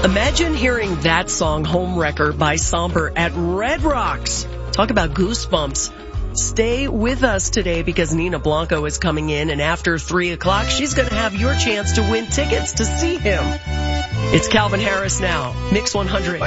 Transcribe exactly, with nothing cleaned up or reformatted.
Imagine hearing that song, Homewrecker by Somber, at Red Rocks. Talk about goosebumps. Stay with us today because Nina Blanco is coming in, and after three o'clock, she's going to have your chance to win tickets to see him. It's Calvin Harris now, Mix one hundred.